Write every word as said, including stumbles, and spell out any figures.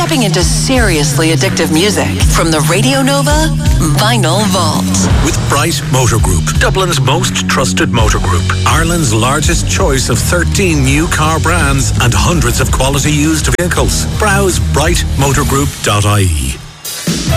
slipping into seriously addictive music. From the Radio Nova Vinyl Vault. With Bright Motor Group, Dublin's most trusted motor group. Ireland's largest choice of thirteen new car brands and hundreds of quality used vehicles. Browse bright motor group dot I E.